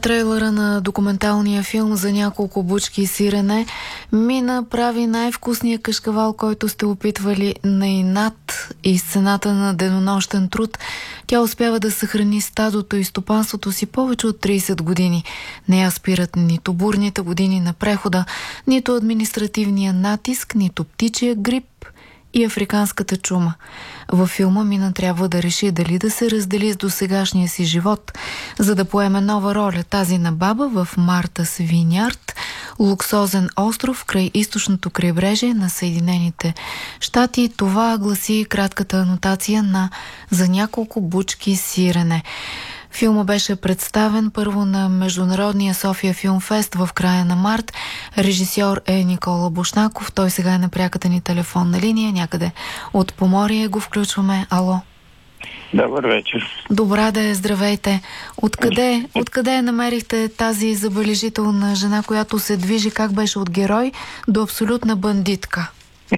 Трейлера на документалния филм за няколко бучки сирене Мина прави най-вкусния кашкавал, който сте опитвали на инат, и с цената на денонощен труд. Тя успява да съхрани стадото и стопанството си повече от 30 години. Не я спират нито бурните години на прехода, нито административния натиск, нито птичия грип и африканската чума. Във филма Мина трябва да реши дали да се раздели с досегашния си живот, за да поеме нова роля, тази на баба в Мартас Винярд, луксозен остров край източното крайбрежие на Съединените щати. Това гласи кратката анотация на "За няколко бучки сирене". Филма беше представен първо на Международния София Филмфест в края на март. Режисьор е Никола Бушнаков. Той сега е на пряката ни телефонна линия. Някъде от Поморие го включваме. Алло. Добър вечер. Добра да е, здравейте. Откъде намерихте тази забележителна жена, която се движи, как беше, от герой до абсолютна бандитка?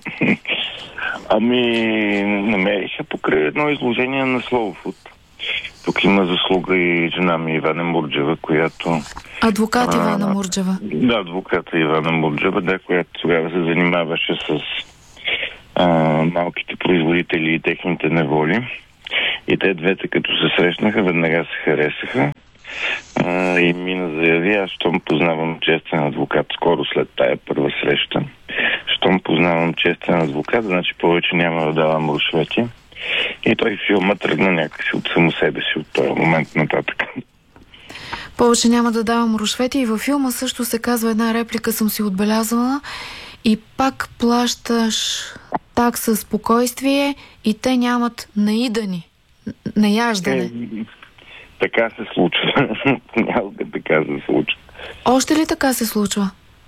Намериха покрай едно изложение на Словофуд. Тук има заслуга и жена ми Ивана Мурджева, която... Адвокат Ивана Мурджева. Да, адвоката Ивана Мурджева, да, която тогава се занимаваше с малките производители и техните неволи. И те двете, като се срещнаха, веднага се харесаха. И Мина заяви: аз щом познавам честен адвокат, скоро след тая първа среща, щом познавам честен адвокат, значи повече няма да давам рушвети. И той филма тръгна някакси от само себе си от този момент нататък. Повече няма да давам рушвети. И във филма също се казва една реплика, съм си отбелязала: и пак плащаш такса спокойствие и те нямат наидани, наяждане. Така се случва. Понякога така се случва. Още ли така се случва?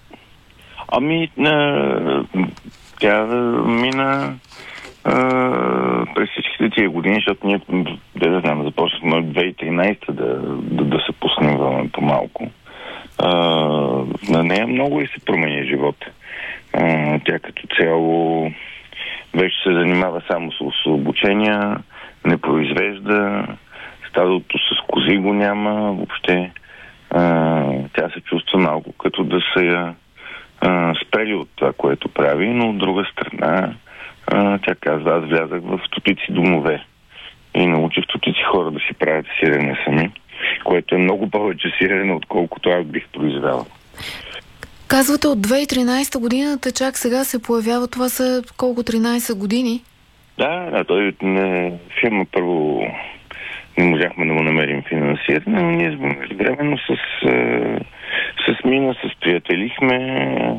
Тя мина през всичките тия години, защото ние, да знам, започнахме от 2013 да се поснимваме по-малко. На нея много и се промени живот. Тя като цяло вече се занимава само с обучения, не произвежда, стадото с кози го няма въобще. Тя се чувства малко като да се я спрели от това, което прави, но от друга страна тя казва: аз влязах в стотици домове и научих стотици хора да си правят сирене сами, което е много повече сирене, отколкото аз бих произвела. Казвате от 2013 годината, чак сега се появява. Това са колко, 13 години? Да, той фирма първо не можахме да му намерим финансиране, но ние временно с Мина се приятелихме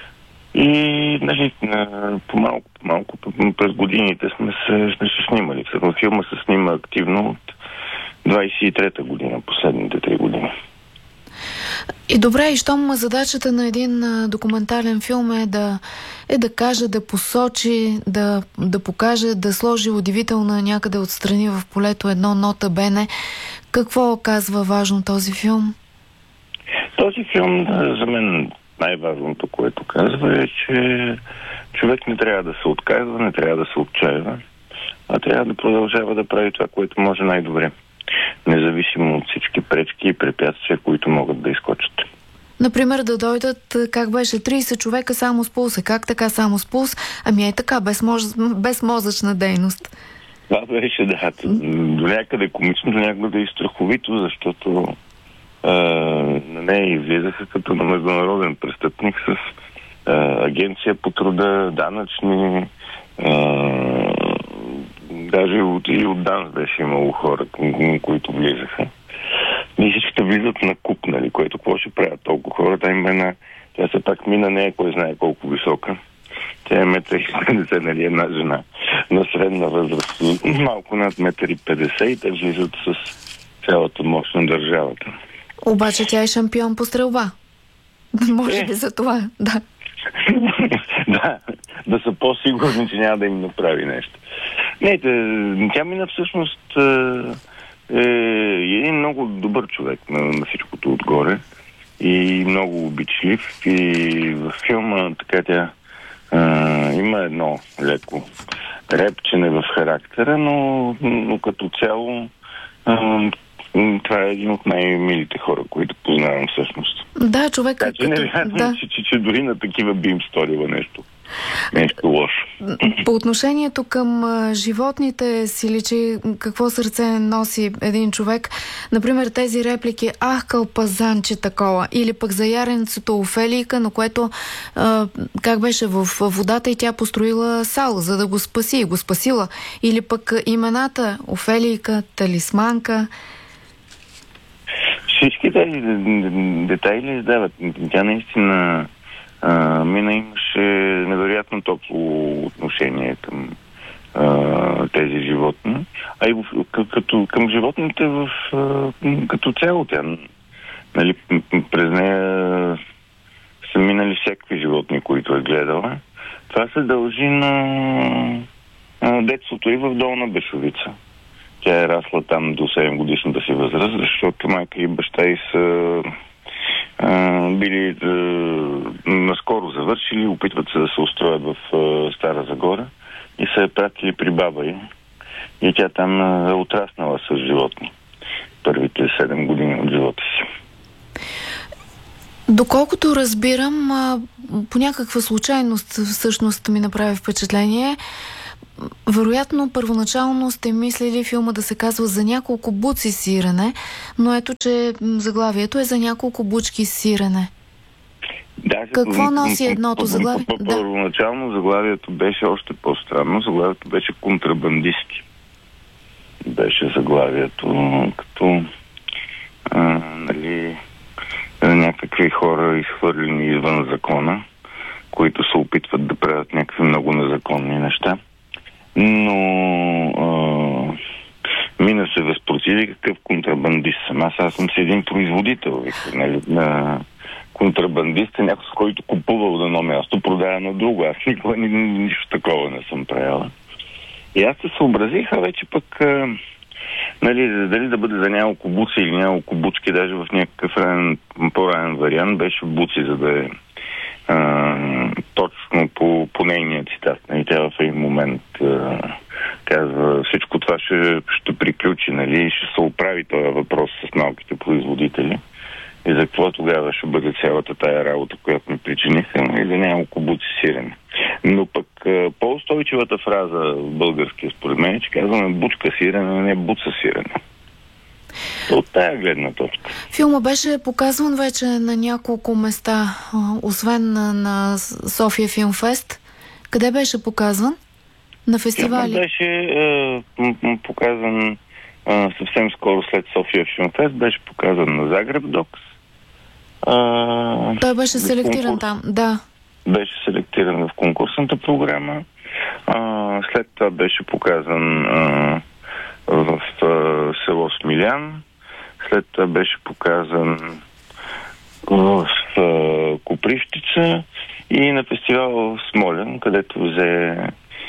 и по-малко през годините сме се снимали. Филма се снима активно от 23-та година, последните 3 години. И добре, и щом задачата на един документален филм е да каже, да посочи, да покаже, да сложи удивителна някъде отстрани в полето едно нота бене, какво казва важно този филм? Този филм за мен най-важното, което казва, е, че човек не трябва да се отказва, не трябва да се отчаява, а трябва да продължава да прави това, което може най-добре, независимо от всички пречки и препятствия, които могат да изкочат. Например, да дойдат, как беше, 30 човека само с пулс. Как така само с пулс? Ами е така, без мозъчна дейност. Това беше, да, до някъде комично, до някъде и страховито, защото на нея и влизаха като на международен престъпник с агенция по труда, данъчни, даже и от ДАНС беше имало хора, които влизаха. И всичките влизат на куп, нали, което какво ще правят толкова хора. Тя се пак Мина не е кой знае колко висока. Тя е 1,50 м, нали, една жена на средна възраст, малко над 1,50 м, и те влизат с цялата мощ на държавата. Обаче тя е шампион по стрелба. Може би за това, да. Да са по-сигурни, че няма да им направи нещо. Не, тя Мина всъщност е един много добър човек на всичкото отгоре и много обичлив. И във филма така тя има едно леко репчене в характера, но като цяло Това е един от най-милите хора, които познавам всъщност. Да, човек... Така че че дори на такива би им сторила нещо лошо. По отношението към животните си личи какво сърце носи един човек. Например, тези реплики: "Ах, кълпазанче такова", или пък за яренцето Офелийка, на което как беше в водата и тя построила сал, за да го спаси и го спасила. Или пък имената Офелийка, Талисманка. Всички тези детайли издават. Тя наистина Мина имаше невероятно топло отношение към тези животни, а и към животните като цяло. Тя, нали, през нея са минали всякакви животни, които е гледала. Това се дължи на детството и в Долна Бешовица. Тя е расла там до 7 годишната си възраст, защото майка и баща й са били наскоро завършили, опитват се да се устроят в Стара Загора и са пратили при баба й. И тя там е отраснала с животни първите 7 години от живота си. Доколкото разбирам, по някаква случайност всъщност ми направи впечатление. Вероятно, първоначално сте мислили филма да се казва "За няколко буци сирене", но ето, че заглавието е "За няколко бучки сирене". Да, какво носи едното заглавие? Първоначално заглавието беше още по-странно. Заглавието беше "Контрабандисти". Беше заглавието, като нали, някакви хора изхвърлени извън закона, които се опитват да правят някакви много незаконни неща. Но Мина се възпротиви: "Какъв контрабандист съм? Аз съм си един производител, нали, на контрабандист е някой, с който купува от едно място, продава на друго. Аз никога нищо такова не съм правила." И аз се съобразих, а вече пък нали, дали да бъде за няколко буци или няколко бучки, даже в някакъв по-ранен вариант беше буци, за да е точно по нейния цитат. И тя в един момент казва: "Всичко това ще приключи, нали, ще се оправи този въпрос с малките производители. И за какво тогава ще бъде цялата тая работа, която ми причиниха, и за няколко буци сирене." Но пък по-устойчивата фраза в българския, според мен, е, че казваме "бучка сирене", а не "буца сирене". От тая гледна точка. Филма беше показван вече на няколко места, освен на София Филмфест. Къде беше показван? На фестивали? Филмът беше показан съвсем скоро след София Филмфест. Беше показан на Загреб Докс. Той беше селектиран там, да. Беше селектиран в конкурсната програма. След това беше показан в село Смилян. След това беше показан в Копривщица и на фестивал в Смолян, където взе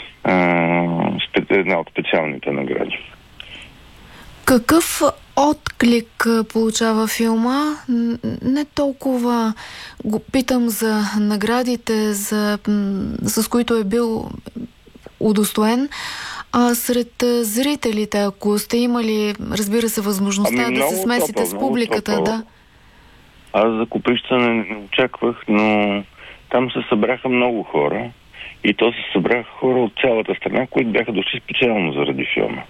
една от специалните награди. Какъв отклик получава филма? Не толкова го питам за наградите, с които е бил удостоен, а сред зрителите, ако сте имали, разбира се, възможността да се смесите с публиката, да. Аз за Копривщица не очаквах, но там се събраха много хора и то се събраха хора от цялата страна, които бяха дошли специално заради филма.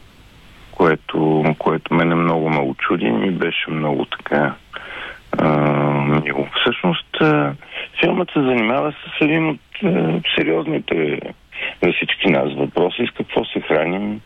Което мене много ме очуди и беше много така мило. Всъщност филмът се занимава с един от сериозните за всички нас въпроси: с какво се храним,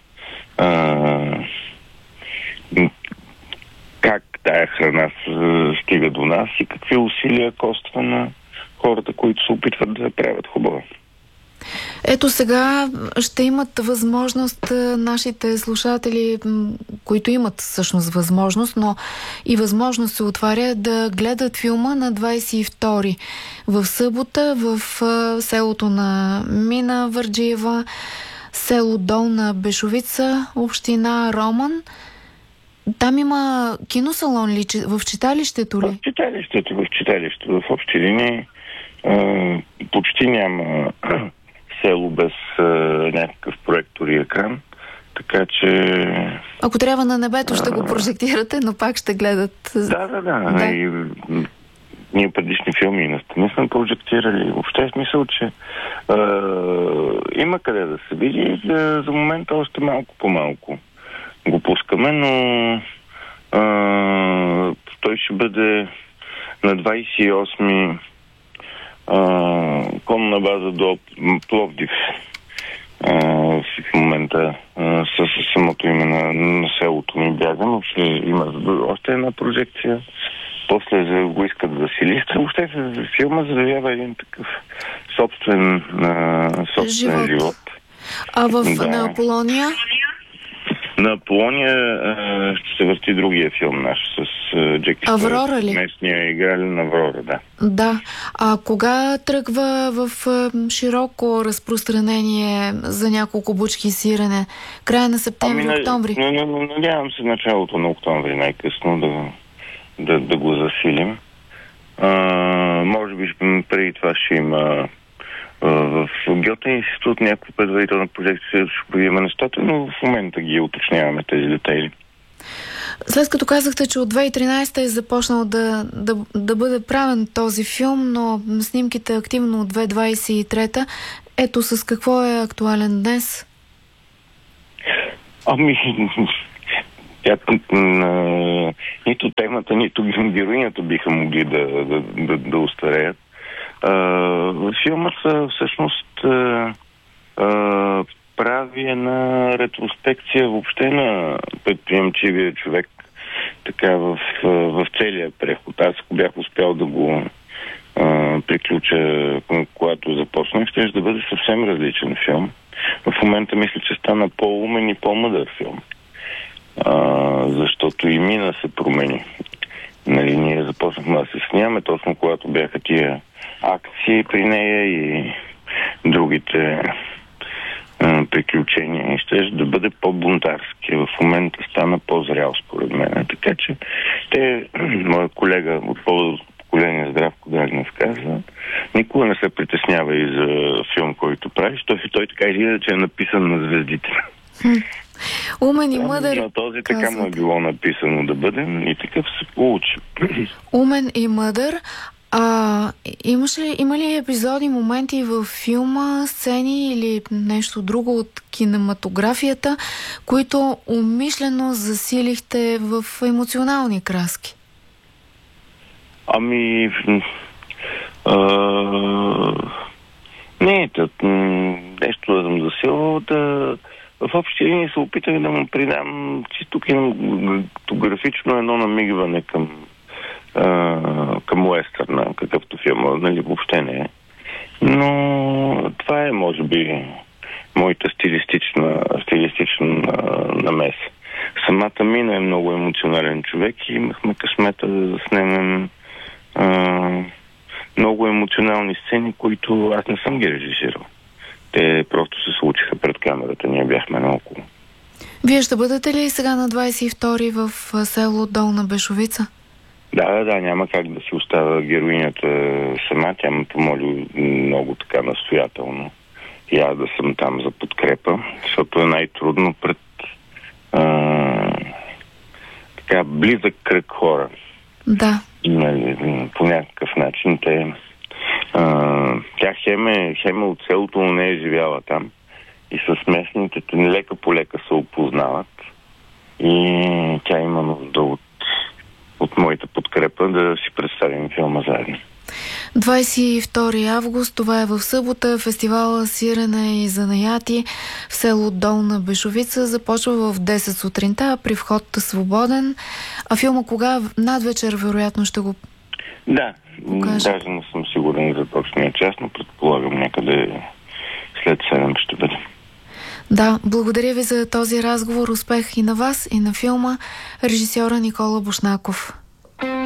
как тая храна стига до нас и какви усилия коства на хората, които се опитват да правят хубаво. Ето сега ще имат възможност нашите слушатели, които имат всъщност възможност, но и възможност се отваря да гледат филма на 22 в събота в селото на Мина Върджиева, село Долна Бешовица, община Роман. Там има киносалон ли? В читалището ли? В читалището. В общи линии почти няма село без някакъв проектор и екран. Така че... Ако трябва на небето ще го прожектирате, но пак ще гледат... Да. И, ние предишни филми не сме прожектирали. Въобще е смисъл, че има къде да се види. За момента още малко по малко го пускаме, но той ще бъде на 28 конна база до Пловдив. В момента с самото име на селото ми бяга, но ще има още една прожекция. После го искат да си листа. Въобще филма заявява един такъв собствен живот. А на Аполония? На Аполония ще се върти другия филм наш с Джеки Стойер. Аврора ли? Местния играли на Аврора, да. Да. А кога тръгва в широко разпространение за няколко бучки сирене? Края на септември, октомври? Надявам се началото на октомври най-късно да го засилим. Може би преди това ще има в Гьоте институт някаква предварителна прожекция, ще проверим нещата, но в момента ги уточняваме тези детайли. След като казахте, че от 2013 е започнал да бъде правен този филм, но снимките активно от 2023. Ето с какво е актуален днес? Нито темата, нито героинята биха могли да устареят. Филмът всъщност прави една ретроспекция въобще на предприемчивия човек така в целия преход. Аз ако бях успял да го приключа, когато започнах, ще да бъде съвсем различен филм. В момента мисля, че стана по-умен и по-мъдър филм. Защото и мина се промени. Ние започнахме да се снимаме точно когато бяха тия акции при нея и другите приключения. И ще да бъде по-бунтарски. В момента стана по-зрял, според мен. Така че моя колега от поколение Здравко Драгнев казва, никога не се притеснява и за филм, който правиш. Той така изглежда, че е написан на звездите. Умен и мъдър. На този така му е било написано да бъде и такъв се получи. Умен и мъдър. Има ли епизоди, моменти в филма, сцени или нещо друго от кинематографията, които умишлено засилихте в емоционални краски? Нещо да съм засилвал, в общи линии се опитах да му придам чисто кинематографично едно намигване към уестърна, какъвто филма, въобще не е. Но това е, може би, моята стилистична намеса. Самата Мина е много емоционален човек и имахме късмета да заснемем много емоционални сцени, които аз не съм ги режисирал. Те просто се случиха пред камерата, ние бяхме наоколо. Вие ще бъдете ли сега на 22-ри в село Долна Бешовица? Да, няма как да си оставя героинята сама. Тя ме помоли много така настоятелно и аз да съм там за подкрепа, защото е най-трудно пред така близък кръг хора. Да. По някакъв начин тя хем от селото, но не е живяла там и с местните лека по лека се опознават и тя има нужда от моята подкрепа да си представим филма заедно. 22 август, това е в събота, фестивала Сирене и занаяти в село Долна Бешовица започва в 10 сутринта, а при вход свободен. А филма кога? Надвечер вероятно ще го покажа. Даже не съм сигурен за точния час, но предполагам някъде след 7 ще бъде. Да, благодаря ви за този разговор. Успех и на вас, и на филма. Режисьора Никола Бушнаков.